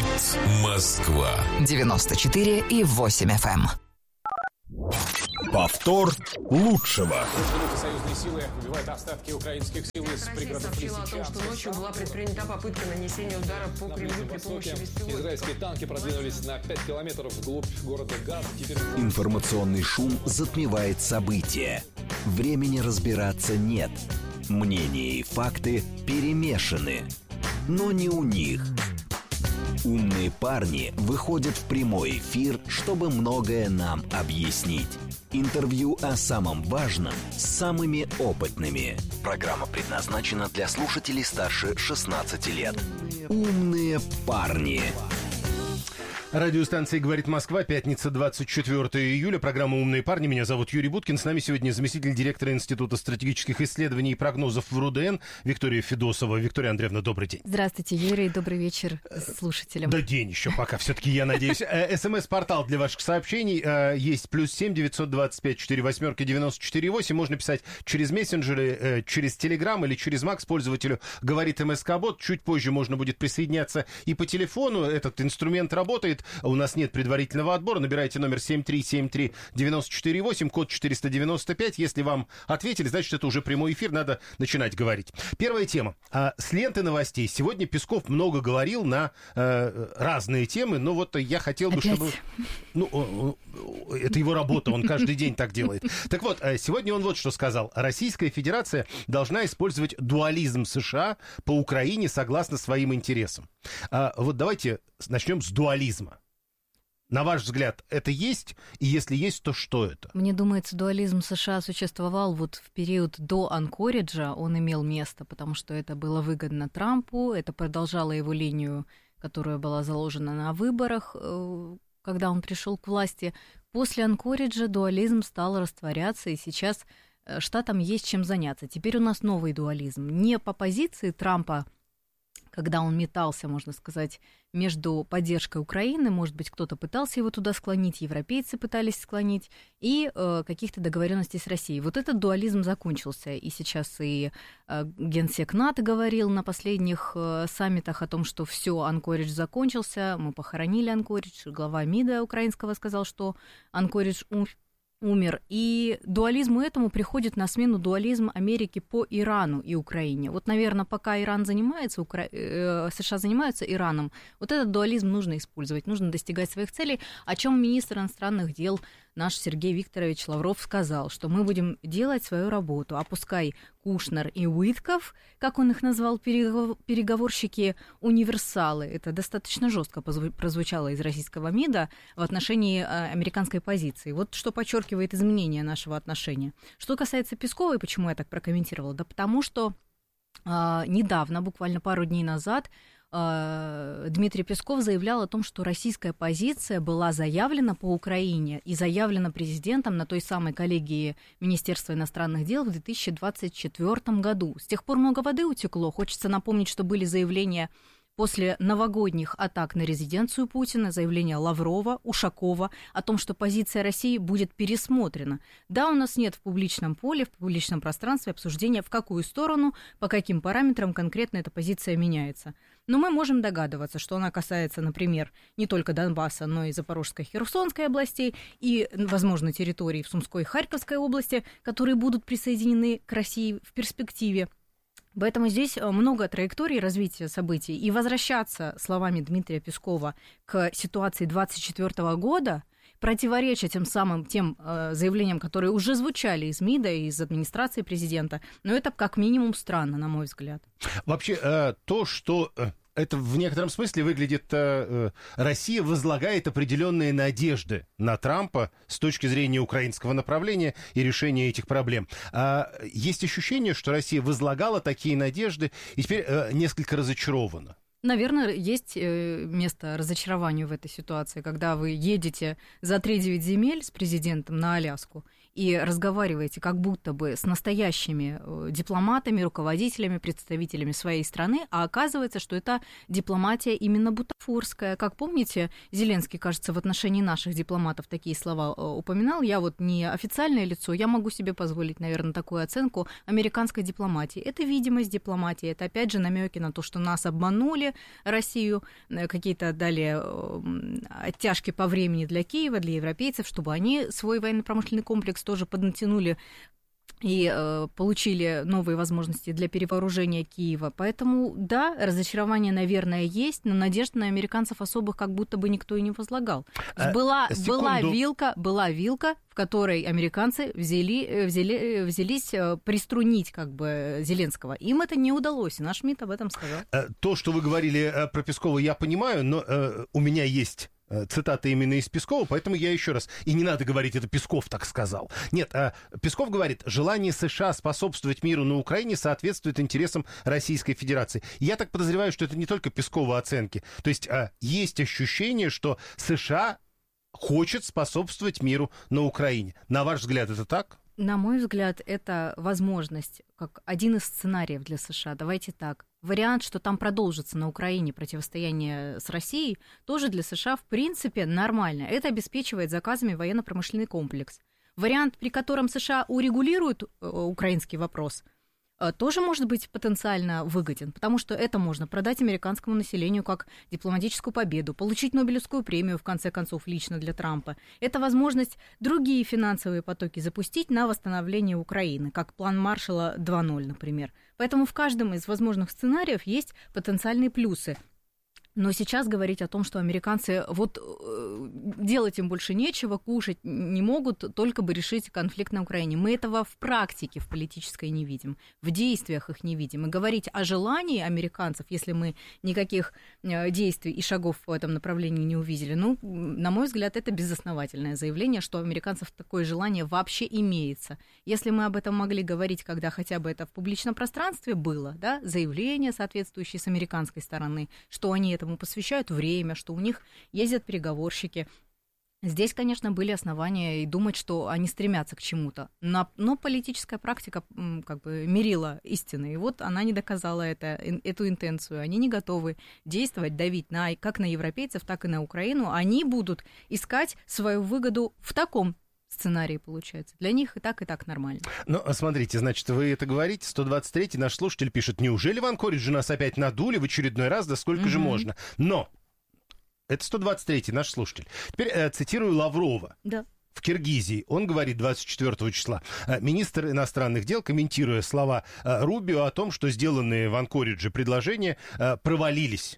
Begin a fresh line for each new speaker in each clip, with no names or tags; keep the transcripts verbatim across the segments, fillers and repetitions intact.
Говорит Москва.
девяносто четыре и восемь эф эм.
Повтор лучшего.
Союзные силы убивают остатки украинских сил из пригородов
сообщила о том, что ночью была предпринята попытка нанесения удара по Кремлю при помощи беспилотников.
Израильские танки продвинулись на пять километров вглубь города Газ. Теперь...
Информационный шум затмевает события. Времени разбираться нет. Мнения и факты перемешаны. Но не у них. Умные парни выходят в прямой эфир, чтобы многое нам объяснить. Интервью о самом важном с самыми опытными. Программа предназначена для слушателей старше шестнадцати лет. Умные парни.
Радиостанция «Говорит Москва», пятница, двадцать четвёртого июля, программа «Умные парни». Меня зовут Юрий Буткин. С нами сегодня заместитель директора Института стратегических исследований и прогнозов в РУДН Виктория Федосова. Виктория Андреевна, добрый день.
Здравствуйте, Юрий, добрый вечер слушателям.
Да день еще пока, все-таки, я надеюсь. СМС-портал для ваших сообщений есть плюс семь девятьсот двадцать пять четыре восьмерки девяносто четыре восемь. Можно писать через мессенджеры, через Телеграм или через Макс пользователю «Говорит МСК-бот». Чуть позже можно будет присоединяться и по телефону. Этот инструмент работает. У нас нет предварительного отбора. Набирайте номер семь три семь три девять четыре восемь, код четыреста девяносто пять. Если вам ответили, значит, это уже прямой эфир, надо начинать говорить. Первая тема. С ленты новостей. Сегодня Песков много говорил на э, разные темы, но вот я хотел бы,
Опять?
чтобы... Ну, это его работа, он каждый день так делает. Так вот, сегодня он вот что сказал. Российская Федерация должна использовать дуализм США по Украине согласно своим интересам. Вот давайте начнем с дуализма. На ваш взгляд, это есть? И если есть, то что это?
Мне думается, дуализм США существовал вот в период до Анкориджа, он имел место, потому что это было выгодно Трампу, это продолжало его линию, которая была заложена на выборах, когда он пришел к власти. После Анкориджа дуализм стал растворяться, и сейчас штатам есть чем заняться. Теперь у нас новый дуализм. Не по позиции Трампа, когда он метался, можно сказать, между поддержкой Украины, может быть, кто-то пытался его туда склонить, европейцы пытались склонить, и э, каких-то договоренностей с Россией. Вот этот дуализм закончился, и сейчас и э, генсек НАТО говорил на последних э, саммитах о том, что все, Анкоридж закончился, мы похоронили Анкоридж, глава МИДа украинского сказал, что Анкоридж умер. умер. И дуализму этому приходит на смену дуализм Америки по Ирану и Украине. Вот, наверное, пока Иран занимается, Укра... США занимаются Ираном, вот этот дуализм нужно использовать, нужно достигать своих целей, о чем министр иностранных дел наш Сергей Викторович Лавров сказал, что мы будем делать свою работу, а пускай Кушнер и Уитков, как он их назвал, переговорщики, универсалы, это достаточно жестко прозвучало из российского МИДа в отношении американской позиции. Вот что подчеркивает изменение нашего отношения. Что касается Песковой, почему я так прокомментировала? Да потому что э, недавно, буквально пару дней назад, Дмитрий Песков заявлял о том, что российская позиция была заявлена по Украине и заявлена президентом на той самой коллегии Министерства иностранных дел в две тысячи двадцать четвёртом году. С тех пор много воды утекло. Хочется напомнить, что были заявления после новогодних атак на резиденцию Путина, заявление Лаврова, Ушакова о том, что позиция России будет пересмотрена. Да, у нас нет в публичном поле, в публичном пространстве обсуждения, в какую сторону, по каким параметрам конкретно эта позиция меняется. Но мы можем догадываться, что она касается, например, не только Донбасса, но и Запорожской, Херсонской областей и, возможно, территорий в Сумской и Харьковской области, которые будут присоединены к России в перспективе. Поэтому здесь много траекторий развития событий. И возвращаться словами Дмитрия Пескова к ситуации двадцать четвёртого года, противоречия тем самым тем э, заявлениям, которые уже звучали из МИДа и из администрации президента, но это как минимум странно, на мой взгляд.
Вообще, э, то, что... Э... Это в некотором смысле выглядит, э, Россия возлагает определенные надежды на Трампа с точки зрения украинского направления и решения этих проблем. А есть ощущение, что Россия возлагала такие надежды и теперь э, несколько разочарована.
Наверное, есть место разочарованию в этой ситуации, когда вы едете за три девять земель с президентом на Аляску, и разговариваете как будто бы с настоящими дипломатами, руководителями, представителями своей страны, а оказывается, что это дипломатия именно бутафорская. Как помните, Зеленский, кажется, в отношении наших дипломатов такие слова упоминал. Я вот не официальное лицо, я могу себе позволить, наверное, такую оценку американской дипломатии. Это видимость дипломатии, это опять же намеки на то, что нас обманули, Россию, какие-то дали оттяжки по времени для Киева, для европейцев, чтобы они свой военно-промышленный комплекс тоже поднатянули и э, получили новые возможности для перевооружения Киева. Поэтому, да, разочарование, наверное, есть, но надежд на американцев особых как будто бы никто и не возлагал. А, была, была вилка, была вилка, в которой американцы взяли, взяли, взялись приструнить как бы Зеленского. Им это не удалось, и наш МИД об этом сказал.
То, что вы говорили про Пескова, я понимаю, но э, у меня есть цитата именно из Пескова, поэтому я еще раз... И не надо говорить, это Песков так сказал. Нет, Песков говорит, желание США способствовать миру на Украине соответствует интересам Российской Федерации. Я так подозреваю, что это не только Пескова оценки. То есть есть ощущение, что США хочет способствовать миру на Украине. На ваш взгляд, это так?
На мой взгляд, это возможность, как один из сценариев для США. Давайте так. Вариант, что там продолжится на Украине противостояние с Россией, тоже для США, в принципе, нормально. Это обеспечивает заказами военно-промышленный комплекс. Вариант, при котором США урегулируют э, украинский вопрос, э, тоже может быть потенциально выгоден, потому что это можно продать американскому населению как дипломатическую победу, получить Нобелевскую премию, в конце концов, лично для Трампа. Это возможность другие финансовые потоки запустить на восстановление Украины, как план Маршалла два ноль, например. Поэтому в каждом из возможных сценариев есть потенциальные плюсы. Но сейчас говорить о том, что американцы вот делать им больше нечего, кушать не могут, только бы решить конфликт на Украине. Мы этого в практике, в политической не видим, в действиях их не видим. И говорить о желании американцев, если мы никаких действий и шагов в этом направлении не увидели, ну, на мой взгляд, это безосновательное заявление, что у американцев такое желание вообще имеется. Если мы об этом могли говорить, когда хотя бы это в публичном пространстве было, да, заявления соответствующие с американской стороны, что они этому посвящают время, что у них ездят переговорщики. Здесь, конечно, были основания и думать, что они стремятся к чему-то. Но, но политическая практика как бы мерила истины. И вот она не доказала это, эту интенцию. Они не готовы действовать, давить на, как на европейцев, так и на Украину. Они будут искать свою выгоду в таком сценарий, получается. Для них и так, и так нормально.
Ну, смотрите, значит, вы это говорите. сто двадцать третий наш слушатель пишет, неужели в Анкоридже нас опять надули в очередной раз, да сколько mm-hmm. же можно? Но, это сто двадцать третий наш слушатель. Теперь э, цитирую Лаврова.
Да.
В Киргизии. Он говорит двадцать четвёртого числа. Министр иностранных дел, комментируя слова Рубио о том, что сделанные в Анкоридже предложения провалились.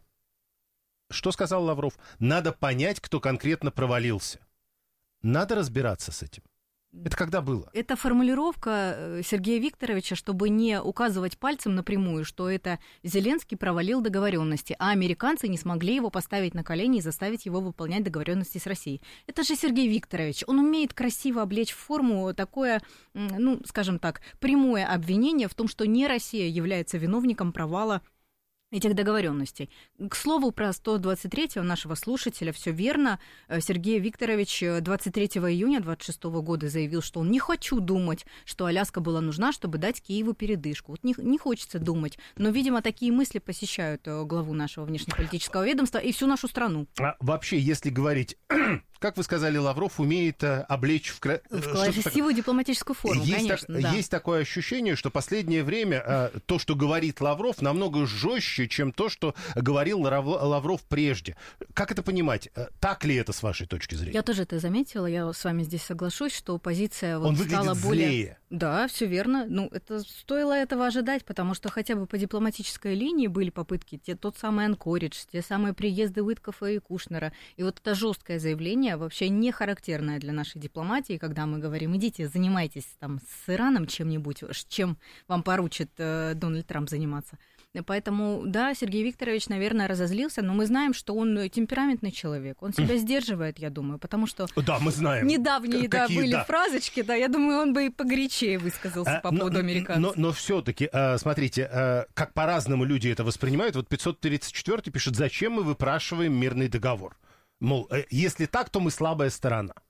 Что сказал Лавров? Надо понять, кто конкретно провалился. Надо разбираться с этим. Это когда было?
Это формулировка Сергея Викторовича, чтобы не указывать пальцем напрямую, что это Зеленский провалил договоренности, а американцы не смогли его поставить на колени и заставить его выполнять договоренности с Россией. Это же Сергей Викторович. Он умеет красиво облечь в форму такое, ну, скажем так, прямое обвинение в том, что не Россия является виновником провала этих договоренностей. К слову, про сто двадцать третьего нашего слушателя, все верно. Сергей Викторович двадцать третьего июня двадцать шестого года заявил, что он не хочу думать, что Аляска была нужна, чтобы дать Киеву передышку. Вот не, не хочется думать. Но, видимо, такие мысли посещают главу нашего внешнеполитического ведомства и всю нашу страну. А
вообще, если говорить... Как вы сказали, Лавров умеет облечь в, кра...
в красивую так... дипломатическую форму,
есть
конечно.
Так,
да.
Есть такое ощущение, что последнее время то, что говорит Лавров, намного жестче, чем то, что говорил Лавров прежде. Как это понимать? Так ли это с вашей точки зрения?
Я тоже это заметила, я с вами здесь соглашусь, что позиция вот
Он
стала
выглядит
более...
злее.
Да, все верно. Ну, это стоило этого ожидать, потому что хотя бы по дипломатической линии были попытки, те, тот самый Анкоридж, те самые приезды Уиткофа и Кушнера. И вот это жесткое заявление вообще не характерное для нашей дипломатии, когда мы говорим, идите, занимайтесь там с Ираном чем-нибудь, чем вам поручит э, Дональд Трамп заниматься. Поэтому, да, Сергей Викторович, наверное, разозлился, но мы знаем, что он темпераментный человек. Он себя сдерживает, я думаю, потому что...
Да, мы знаем.
Недавние, да, были да. фразочки, да, я думаю, он бы и погорячее высказался а, по поводу
но,
американцев.
Но, но все-таки, смотрите, как по-разному люди это воспринимают. Вот пятьсот тридцать четвёртый пишет, зачем мы выпрашиваем мирный договор? Мол, если так, то мы слабая сторона.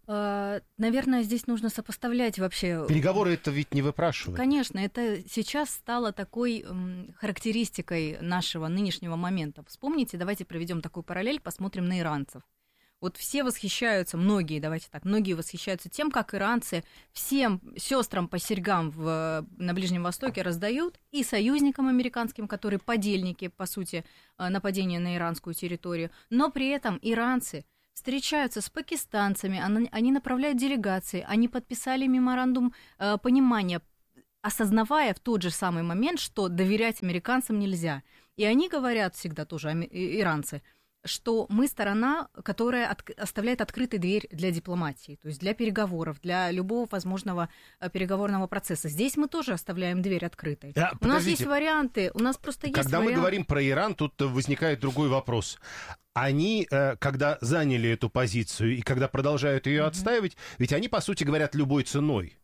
Наверное, здесь нужно сопоставлять вообще...
Переговоры это ведь не выпрашивают.
Конечно, это сейчас стало такой м, характеристикой нашего нынешнего момента. Вспомните, давайте проведем такую параллель, посмотрим на иранцев. Вот все восхищаются, многие, давайте так, многие восхищаются тем, как иранцы всем сестрам по серьгам в, на Ближнем Востоке раздают, и союзникам американским, которые подельники, по сути, нападения на иранскую территорию, но при этом иранцы встречаются с пакистанцами, они направляют делегации, они подписали меморандум э, понимания, осознавая в тот же самый момент, что доверять американцам нельзя. И они говорят всегда тоже, иранцы, что мы сторона, которая от, оставляет открытой дверь для дипломатии, то есть для переговоров, для любого возможного переговорного процесса. Здесь мы тоже оставляем дверь открытой. А, у нас есть варианты, у нас просто есть
Когда
варианты.
мы говорим про Иран, тут возникает другой вопрос. Они, когда заняли эту позицию и когда продолжают ее mm-hmm. отстаивать, ведь они, по сути, говорят любой ценой.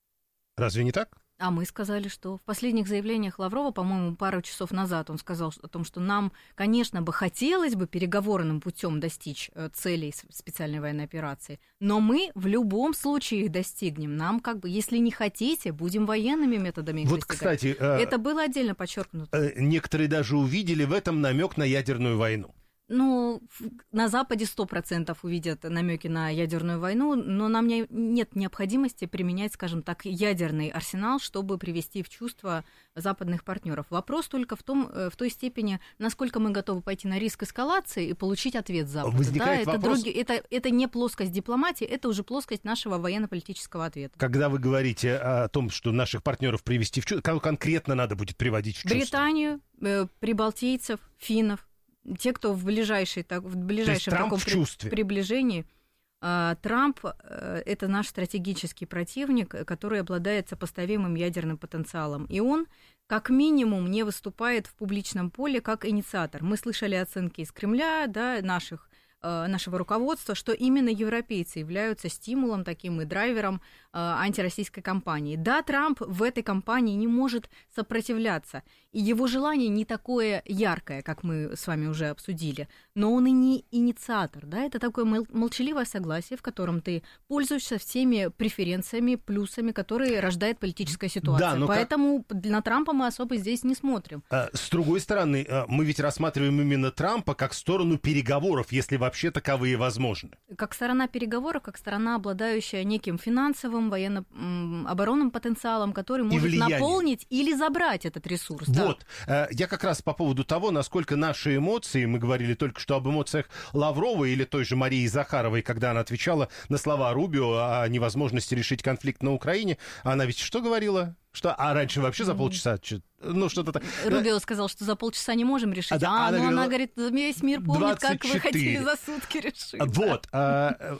Разве не так?
А мы сказали, что в последних заявлениях Лаврова, по-моему, пару часов назад он сказал о том, что нам, конечно, бы хотелось бы переговорным путем достичь целей специальной военной операции, но мы в любом случае их достигнем. Нам как бы, если не хотите, будем военными методами их
вот,
достигать.
Кстати,
это было отдельно подчеркнуто.
Некоторые даже увидели в этом намек на ядерную войну.
Ну, на Западе сто процентов увидят намеки на ядерную войну, но нам не, нет необходимости применять, скажем так, ядерный арсенал, чтобы привести в чувство западных партнеров. Вопрос только в том, в той степени, насколько мы готовы пойти на риск эскалации и получить ответ Запада.
Возникает
да, это,
вопрос...
други... это, это не плоскость дипломатии, это уже плоскость нашего военно-политического ответа.
Когда вы говорите о том, что наших партнеров привести в чувство, кого конкретно надо будет приводить в чувство?
Британию, э, прибалтийцев, финнов. Те, кто в, ближайшей, так, в ближайшем таком при, приближении, э, Трамп э, это наш стратегический противник, который обладает сопоставимым ядерным потенциалом. И он, как минимум, не выступает в публичном поле как инициатор. Мы слышали оценки из Кремля, да, наших, э, нашего руководства, что именно европейцы являются стимулом таким и драйвером э, антироссийской кампании. Да, Трамп в этой кампании не может сопротивляться. И его желание не такое яркое, как мы с вами уже обсудили, но он и не инициатор, да, это такое мол- молчаливое согласие, в котором ты пользуешься всеми преференциями, плюсами, которые рождает политическая ситуация. Да, Поэтому как... на Трампа мы особо здесь не смотрим.
С другой стороны, мы ведь рассматриваем именно Трампа как сторону переговоров, если вообще таковые возможны.
Как сторона переговоров, как сторона, обладающая неким финансовым, военно-оборонным потенциалом, который может наполнить или забрать этот ресурс.
Вот, да. Я как раз по поводу того, насколько наши эмоции, мы говорили только что об эмоциях Лаврова или той же Марии Захаровой, когда она отвечала на слова Рубио о невозможности решить конфликт на Украине, она ведь что говорила? Что, а раньше вообще за полчаса, ну что-то так.
Рубио сказал, что за полчаса не можем решить. А, да, а она, ну, она говорит, весь мир помнит, двадцать четыре. Как вы хотели за сутки решить.
Вот,
да.
а,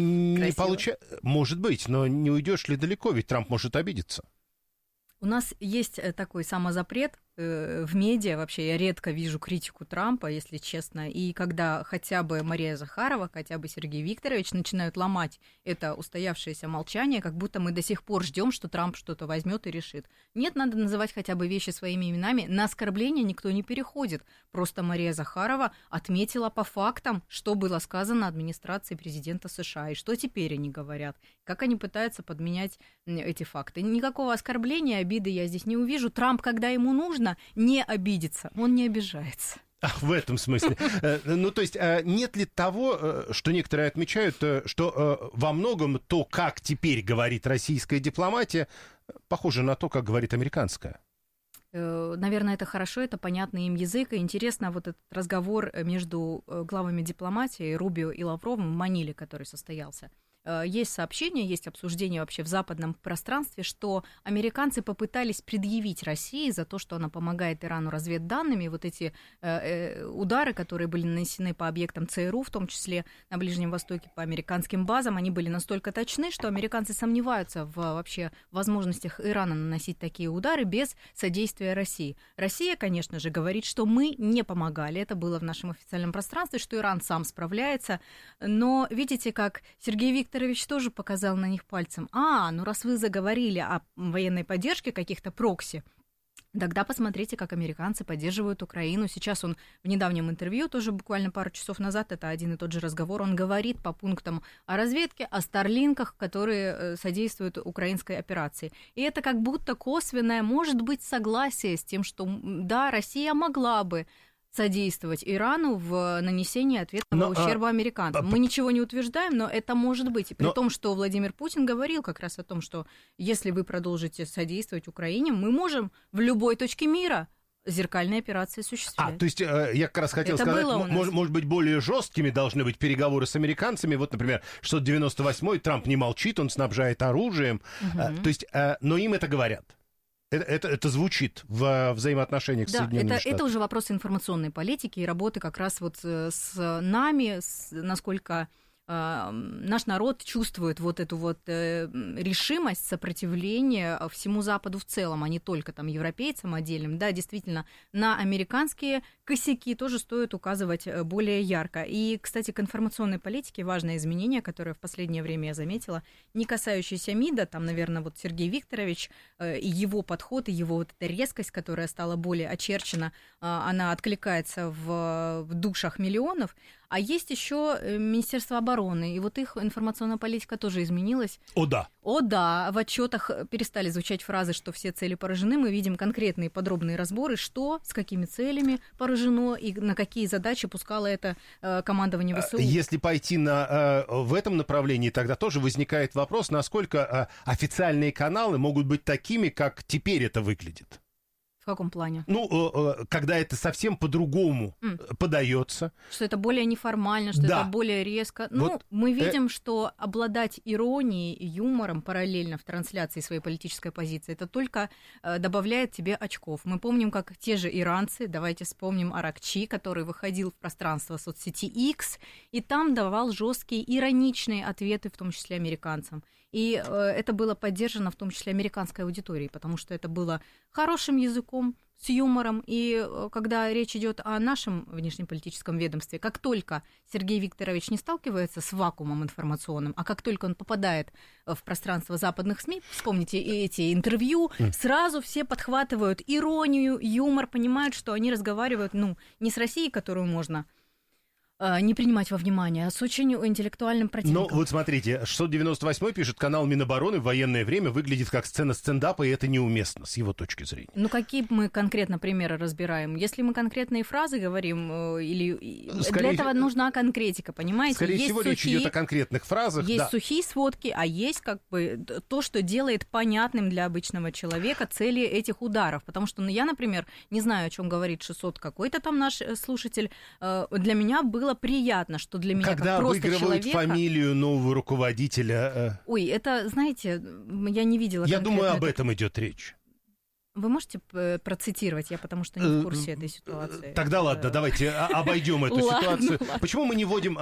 не получа... может быть, но не уйдешь ли далеко, ведь Трамп может обидеться.
У нас есть такой самозапрет э, в медиа, вообще я редко вижу критику Трампа, если честно, и когда хотя бы Мария Захарова, хотя бы Сергей Викторович начинают ломать это устоявшееся молчание, как будто мы до сих пор ждем, что Трамп что-то возьмет и решит. Нет, надо называть хотя бы вещи своими именами, на оскорбление никто не переходит, просто Мария Захарова отметила по фактам, что было сказано администрации президента США, и что теперь они говорят, как они пытаются подменять эти факты. Никакого оскорбления, обиды я здесь не увижу. Трамп, когда ему нужно, не обидится. Он не обижается.
А, в этом смысле. Ну, то есть, нет ли того, что некоторые отмечают, что во многом то, как теперь говорит российская дипломатия, похоже на то, как говорит американская?
Наверное, это хорошо, это понятный им язык. И интересно вот этот разговор между главами дипломатии Рубио и Лавровым в Маниле, который состоялся. Есть сообщение, есть обсуждение вообще в западном пространстве, что американцы попытались предъявить России за то, что она помогает Ирану разведданными, вот эти э, удары, которые были нанесены по объектам ЦРУ, в том числе на Ближнем Востоке, по американским базам, они были настолько точны, что американцы сомневаются в вообще возможностях Ирана наносить такие удары без содействия России. Россия, конечно же, говорит, что мы не помогали, это было в нашем официальном пространстве, что Иран сам справляется, но видите, как Сергей Викторович Викторович тоже показал на них пальцем. А, ну раз вы заговорили о военной поддержке каких-то прокси, Тогда посмотрите, как американцы поддерживают Украину. Сейчас он в недавнем интервью, тоже буквально пару часов назад, это один и тот же разговор, он говорит по пунктам о разведке, о старлинках, которые содействуют украинской операции. И это как будто косвенное, может быть, согласие с тем, что, да, Россия могла бы содействовать Ирану в нанесении ответного но, ущерба американцам. А, Мы ничего не утверждаем, но это может быть. И при но... том, что Владимир Путин говорил как раз о том, что если вы продолжите содействовать Украине, мы можем в любой точке мира зеркальные операции осуществлять.
А, то есть я как раз хотел это сказать, может, может быть, более жесткими должны быть переговоры с американцами. Вот, например, шестьсот девяносто восьмой, Трамп не молчит, он снабжает оружием. Угу. А, то есть, а, но им это говорят. Это, это, это звучит в взаимоотношениях с
да,
Соединенными
это,
Штатами.
Это уже вопрос информационной политики и работы как раз вот с нами, с, насколько э, наш народ чувствует вот эту вот э, решимость сопротивления всему Западу в целом, а не только там европейцам отдельным. Да, действительно, на американские косяки тоже стоит указывать более ярко. И, кстати, к информационной политике важное изменение, которое в последнее время я заметила, не касающееся МИДа, там, наверное, вот Сергей Викторович э, и его подход, и его вот эта резкость, которая стала более очерчена, э, она откликается в, в душах миллионов. А есть еще Министерство обороны, и вот их информационная политика тоже изменилась.
О, да.
О, да. В отчетах перестали звучать фразы, что все цели поражены. Мы видим конкретные подробные разборы, что, с какими целями поражено и на какие задачи пускало это э, командование ВСУ.
Если пойти на, э, в этом направлении, тогда тоже возникает вопрос, насколько э, официальные каналы могут быть такими, как теперь это выглядит.
В каком плане?
Ну, когда это совсем по-другому mm. подается.
Что это более неформально, что да. это более резко. Ну, вот, мы видим, э... что обладать иронией и юмором параллельно в трансляции своей политической позиции, это только э, добавляет тебе очков. Мы помним, как те же иранцы, давайте вспомним Аракчи, который выходил в пространство соцсети X, и там давал жесткие ироничные ответы, в том числе американцам. И э, это было поддержано в том числе американской аудиторией, потому что это было хорошим языком, с юмором. И э, когда речь идет о нашем внешнеполитическом ведомстве, как только Сергей Викторович не сталкивается с вакуумом информационным, а как только он попадает в пространство западных СМИ, вспомните эти интервью, mm. сразу все подхватывают иронию, юмор, понимают, что они разговаривают, ну, не с Россией, которую можно не принимать во внимание, а с очень интеллектуальным противником.
Ну, вот смотрите, шестьсот девяносто восьмой пишет, канал Минобороны в военное время выглядит как сцена стендапа, и это неуместно, с его точки зрения.
Ну, какие мы конкретно примеры разбираем? Если мы конкретные фразы говорим, или скорее, для этого нужна конкретика, понимаете?
Скорее
есть
всего,
сухие,
речь идет о конкретных фразах.
Есть
да.
сухие сводки, а есть как бы то, что делает понятным для обычного человека цели этих ударов. Потому что ну, я, например, не знаю, о чем говорит шестьсот какой-то там наш слушатель. Для меня было приятно, что для меня
когда
как просто
выигрывают
человека...
фамилию нового руководителя...
Ой, это, знаете, я не видела...
Я думаю, об этом идет речь.
Вы можете процитировать? Я потому что не в курсе этой ситуации.
Тогда ладно, давайте обойдем эту ситуацию. Почему мы не вводим...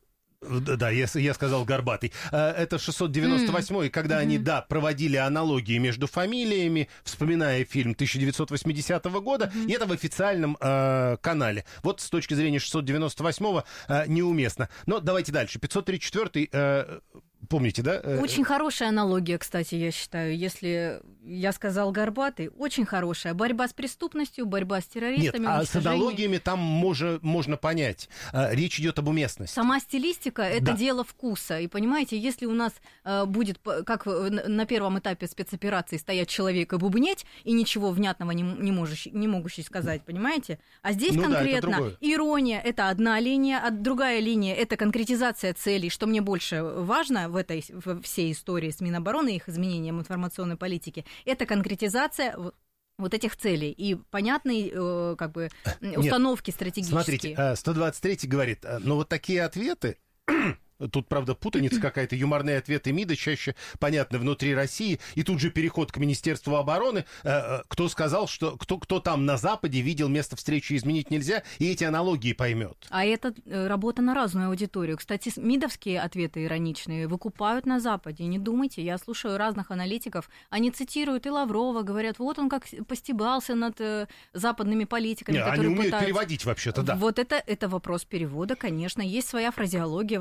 Да, я, я сказал горбатый. Это шестьсот девяносто восьмой, mm. когда mm-hmm. они, да, проводили аналогии между фамилиями, вспоминая фильм тысяча девятьсот восьмидесятого года, mm-hmm. и это в официальном э, канале. Вот с точки зрения шестьсот девяносто восьмого э, неуместно. Но давайте дальше. пятьсот тридцать четвёртый... Э, Помните, да?
Очень хорошая аналогия, кстати, я считаю. Если я сказал горбатый, очень хорошая. Борьба с преступностью, борьба с террористами.
Нет, а с аналогиями там можно, можно понять. Речь идет об уместности.
Сама стилистика — это да. дело вкуса. И понимаете, если у нас будет, как на первом этапе спецоперации, стоять человек и бубнеть, и ничего внятного не, не, можешь, не могущий сказать, понимаете? А здесь ну конкретно да, это ирония — это одна линия, а другая линия — это конкретизация целей, что мне больше важно в этой в всей истории с Минобороны и их изменением информационной политики, это конкретизация вот этих целей и понятные э, как бы установки Нет, стратегические.
Смотрите, сто двадцать третий говорит, но вот такие ответы... Тут, правда, путаница какая-то, юморные ответы МИДа чаще понятны внутри России. И тут же переход к Министерству обороны. Кто сказал, что кто, кто там на Западе видел место встречи, изменить нельзя, и эти аналогии поймет.
А это работа на разную аудиторию. Кстати, МИДовские ответы ироничные выкупают на Западе. Не думайте, я слушаю разных аналитиков. Они цитируют и Лаврова, говорят, вот он как постебался над э, западными политиками,
Не,
которые
они умеют
пытаются...
переводить вообще-то, да.
Вот это, это вопрос перевода, конечно. Есть своя фразеология в английском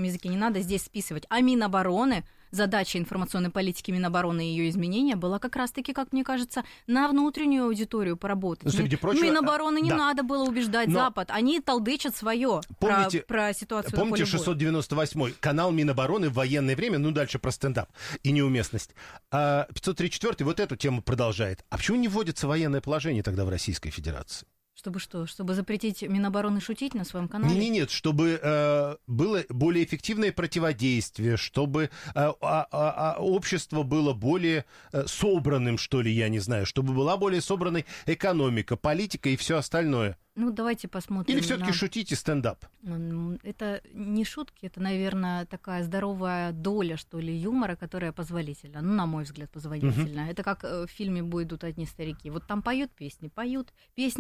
языке не надо здесь списывать. А Минобороны, задача информационной политики Минобороны и ее изменения была как раз-таки, как мне кажется, на внутреннюю аудиторию поработать.
Ну, среди прочего,
Минобороны не
да.
надо было убеждать
Но...
Запад. Они толдычат свое
помните,
про, про ситуацию на
Помните
поле боя.
шестьсот девяносто восьмой канал Минобороны в военное время, ну дальше про стендап и неуместность. А пятьсот тридцать четвёртый вот эту тему продолжает. А почему не вводится военное положение тогда в Российской Федерации?
Чтобы что? Чтобы запретить Минобороны шутить на своем канале?
Нет, нет, чтобы э, было более эффективное противодействие, чтобы э, а, а, а, общество было более э, собранным, что ли, я не знаю, чтобы была более собранной экономика, политика и все остальное.
Ну, давайте посмотрим.
Или все-таки
на...
шутите стендап?
Это не шутки, это, наверное, такая здоровая доля, что ли, юмора, которая позволительна. Ну, на мой взгляд, позволительна. Uh-huh. Это как в фильме «Будут одни старики». Вот там поют песни, поют песни.